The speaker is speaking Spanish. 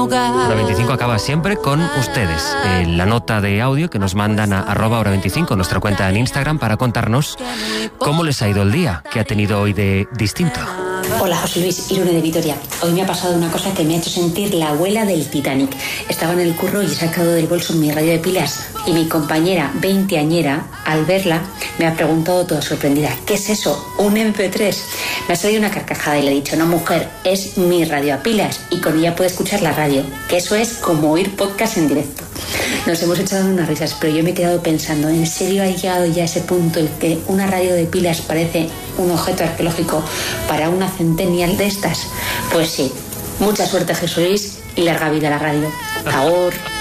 hogar. Hora 25 acaba siempre con ustedes. La nota de audio que nos mandan a @hora 25, nuestra cuenta en Instagram, para contarnos cómo les ha ido el día, qué ha tenido hoy de distinto. Hola, José Luis, Irune de Vitoria. Hoy me ha pasado una cosa que me ha hecho sentir la abuela del Titanic. Estaba en el curro y he sacado del bolso mi radio de pilas y mi compañera veinteañera, al verla, me ha preguntado toda sorprendida: ¿qué es eso? ¿Un MP3? Me ha salido una carcajada y le he dicho: no, mujer, es mi radio a pilas y con ella puede escuchar la radio, que eso es como oír podcast en directo. Nos hemos echado unas risas, pero yo me he quedado pensando: ¿en serio ha llegado ya ese punto en que una radio de pilas parece un objeto arqueológico para una centennial de estas? Pues sí. Mucha suerte, Jesús, y larga vida a la radio. Agur.